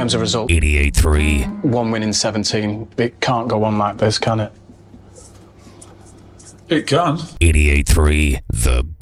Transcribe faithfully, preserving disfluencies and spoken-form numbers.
terms of result. eighty-eight three. One win in seventeen. It can't go on like this, can it? It can. eighty-eight three. The